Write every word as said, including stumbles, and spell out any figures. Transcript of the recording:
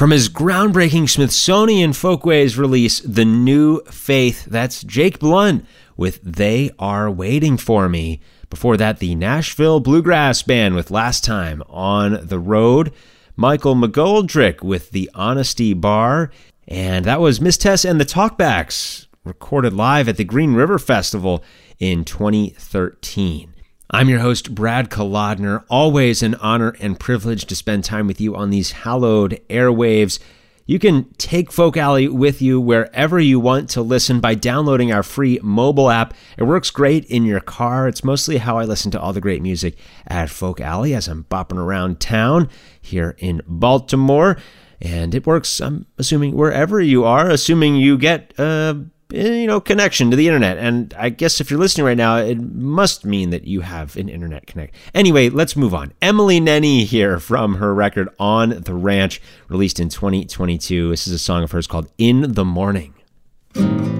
From his groundbreaking Smithsonian Folkways release, The New Faith, that's Jake Blunt with They Are Waiting For Me. Before that, the Nashville Bluegrass Band with Last Time on the Road. Michael McGoldrick with The Honesty Bar. And that was Miss Tess and the Talkbacks, recorded live at the Green River Festival in twenty thirteen. I'm your host, Brad Kolodner. Always an honor and privilege to spend time with you on these hallowed airwaves. You can take Folk Alley with you wherever you want to listen by downloading our free mobile app. It works great in your car. It's mostly how I listen to all the great music at Folk Alley as I'm bopping around town here in Baltimore. And it works, I'm assuming, wherever you are, assuming you get uh, you know, connection to the internet. And I guess if you're listening right now, it must mean that you have an internet connect. Anyway, let's move on. Emily Nenny here from her record On the Ranch, released in twenty twenty-two. This is a song of hers called In the Morning.